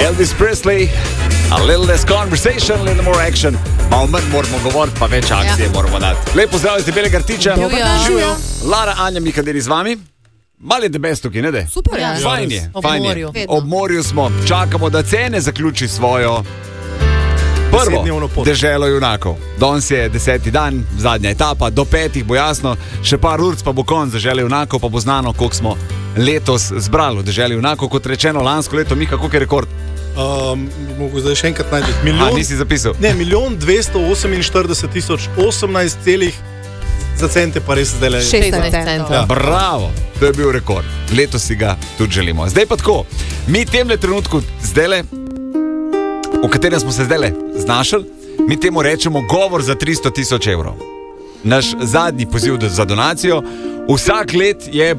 Elvis Presley, a little less conversation, a little more action. Malo manj moramo govoriti, pa več akcije moramo dati. Lep pozdrav iz Debelega Rtiča. Živijo. Lara, Anja, Mikaderi z vami. Malo je debes tukaj, ne de? Super, ja. Fajn je. Ob morju smo. Čakamo, da Cene zaključi svojo prvo deželo junakov. Danes je 10. dan, zadnja etapa, do 5 bo jasno, še par urc pa bo konc dežele junakov, pa bo znano, koliko smo letos zbrali v deželi junakov. Kot rečeno, lansko leto, Mika, koliko je rekord? Mogu zdaj še enkrat najti. Nisi zapisal? Ne, 1.248.018 za cente pa res zdaj le 16 centov. Ja. Bravo, to je bil rekord. Letos si ga tudi želimo. Zdaj pa tako, mi temle trenutku zdajle, v katerem smo se zdajle znašli, mi temu rečemo govor za 300.000 evrov. Naš zadnji poziv za donacijo. Vsak let je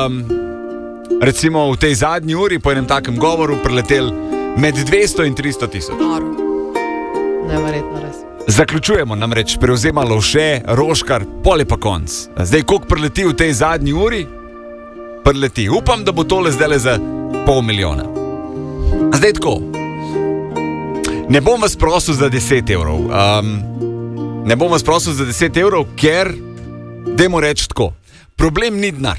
recimo v tej zadnji uri po enem takem govoru preletel med 200 in 300.000. Neverjetno res. Zaključujemo namreč, prevzema Lovše, Roškar, pol je pa konc. Zdaj, koliko preleti v tej zadnji uri? Preleti. Upam, da bo tole zdajle za 500.000. Zdaj tako. Ne bom vas prosil za 10 evrov. Ne bom vas prosil za 10 evrov, ker, dajmo reči tako, problem ni denar.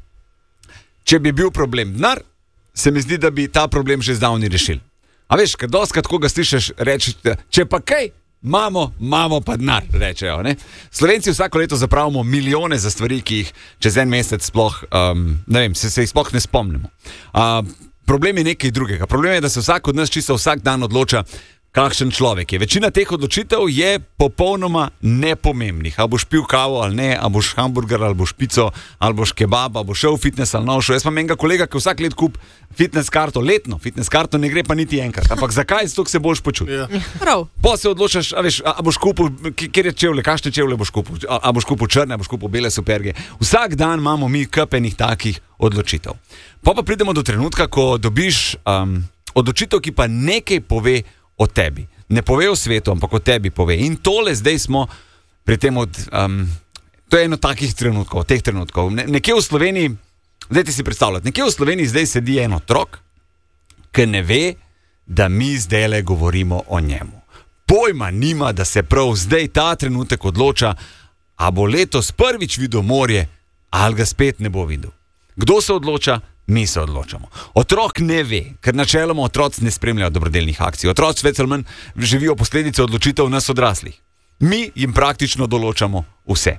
Če bi bil problem denar, se mi zdi, da bi ta problem že zdavni rešili. A veš, ker doskrat, ko ga slišiš, reči, če pa kaj, imamo pa denar, rečejo. Ne? Slovenci vsako leto zapravimo milijone za stvari, ki jih čez en mesec sploh, ne vem, se jih sploh ne spomnimo. Problem je nekaj drugega. Problem je, da se vsak od nas čisto vsak dan odloča, kakšen človek je. Večina teh odločitev je popolnoma nepomembnih. A boš pil kavo ali ne, a boš hamburger ali boš pico, ali boš kebab, a boš šel v fitness ali no šel. Jaz imam enega kolega, ki vsak let kup fitness karto, letno fitness karto, ne gre pa niti enkrat. Ampak zakaj? Zato se boš počutil. Ja. Po se odločaš, a veš, a boš kupil, kjer je čevlje, kakšne čevlje boš kupil, a boš kupil črne, a boš kupil bele superge. Vsak dan imamo mi kupenih takih odločitev. Pa pridemo do trenutka, ko dobiš odločitev, ki pa nekaj pove o tebi. Ne pove o svetu, ampak o tebi pove. In tole zdaj smo pri tem to je eno takih trenutkov, teh trenutkov. Nekje v Sloveniji, zdaj ti si predstavljati, nekje v Sloveniji zdaj sedi en otrok, ki ne ve, da mi zdajle govorimo o njemu. Pojma nima, da se prav zdaj ta trenutek odloča, a bo letos prvič videl morje, ali ga spet ne bo videl. Kdo se odloča? Mi se odločamo. Otrok ne ve, ker načeloma otroci ne spremljajo dobrodelnih akcij. Otroci več ali manj živijo posledice odločitev nas odraslih. Mi jim praktično določamo vse.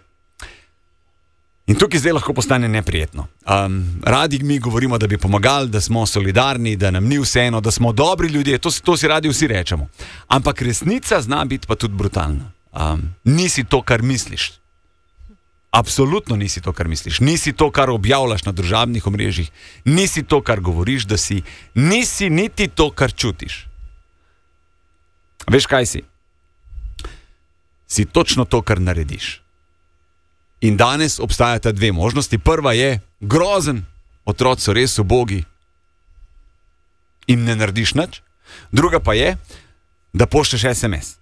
In tukaj zdaj lahko postane neprijetno. Radi mi govorimo, da bi pomagali, da smo solidarni, da nam ni vseeno, da smo dobri ljudje, to si radi vsi rečemo. Ampak resnica zna biti pa tudi brutalna. Nisi to, kar misliš. Absolutno nisi to, kar misliš. Nisi to, kar objavljaš na družabnih omrežjih. Nisi to, kar govoriš, da si. Nisi niti to, kar čutiš. Veš, kaj si? Si točno to, kar narediš. In danes obstajata dve možnosti. Prva je grozen, otroci so res ubogi in ne narediš nič. Druga pa je, da pošlješ SMS.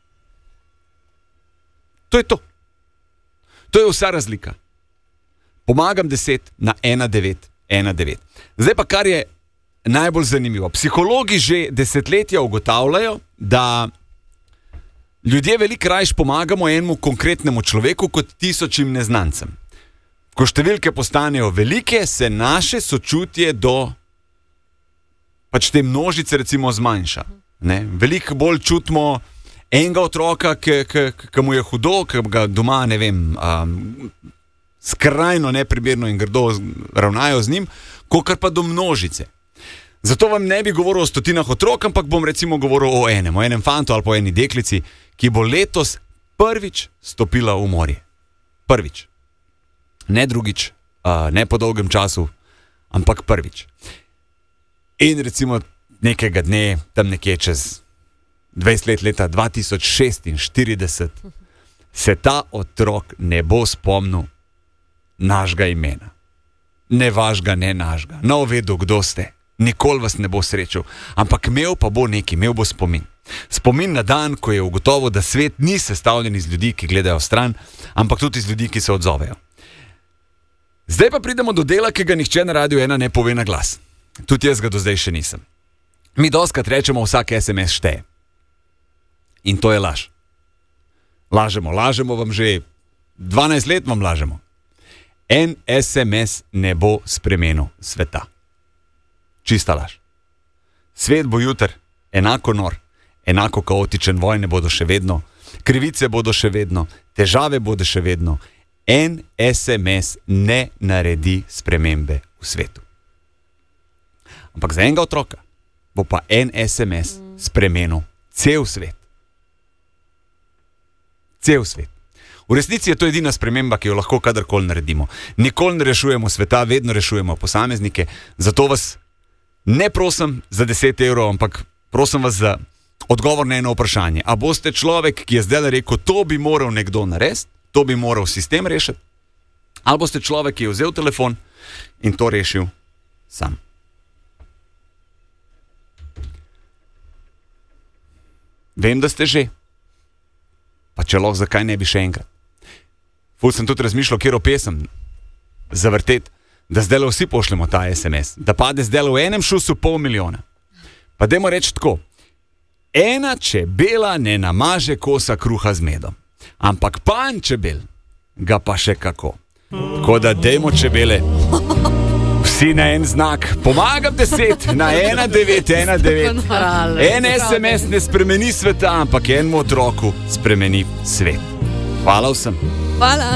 To je to. To je vsa razlika. Pomagam 10 na 1919. Zdaj pa, kar je najbolj zanimivo. Psihologi že desetletja ugotavljajo, da ljudje veliko rajš pomagamo enemu konkretnemu človeku kot 1000 neznancem. Ko številke postanejo velike, se naše sočutje do pač te množice recimo zmanjša. Ne? Veliko bolj čutimo enega otroka, ki mu je hudo, ki ga doma, ne vem, skrajno neprimerno in grdo ravnajo z njim, kakor pa do množice. Zato vam ne bi govoril o 100 otrok, ampak bom recimo govoril o enem fantu ali po eni deklici, ki bo letos prvič stopila v morje. Prvič. Ne drugič, ne po dolgem času, ampak prvič. In recimo nekega dne, tam nekje čez 20 let, leta 2046, se ta otrok ne bo spomnil našega imena. Ne vašega, ne našega. Ne vedel, kdo ste. Nikoli vas ne bo srečal. Ampak imel pa bo nekaj, imel bo spomin. Spomin na dan, ko je ugotovil, da svet ni sestavljen iz ljudi, ki gledajo stran, ampak tudi iz ljudi, ki se odzovejo. Zdaj pa pridemo do dela, ki ga nihče na Radiu 1 ne pove na glas. Tudi jaz ga do zdaj še nisem. Mi dostikrat rečemo, vsak SMS šteje. In to je laž. Lažemo vam že 12 let vam lažemo. En SMS ne bo spremenil sveta. Čista laž. Svet bo jutri enako nor, enako kaotičen, vojne bodo še vedno, krivice bodo še vedno, težave bodo še vedno. En SMS ne naredi spremembe v svetu. Ampak za enega otroka bo pa en SMS spremenil cel svet. Cel svet. V resnici je to edina sprememba, ki jo lahko kadarkoli naredimo. Nikoli ne rešujemo sveta, vedno rešujemo posameznike. Zato vas ne prosim za 10 evrov, ampak prosim vas za odgovor na eno vprašanje. A boste človek, ki je zdaj rekel, to bi moral nekdo narediti, to bi moral sistem rešiti? Ali boste človek, ki je vzel telefon in to rešil sam? Vem, da ste že. Pa če lahko, zakaj ne bi še enkrat? Ful sem tudi razmišljal, kjero pesem zavrteti, da zdaj vsi pošljemo ta SMS, da pade zdaj v enem šusu 500 000. Pa dajmo reči tako, ena čebela ne namaže kosa kruha z medom, ampak panj čebel ga pa še kako. Tako da dajmo čebele vsi na en znak, pomagam 10 na 1919. En SMS ne spremeni sveta, ampak enemu otroku spremeni svet. Hvala vsem. Hvala.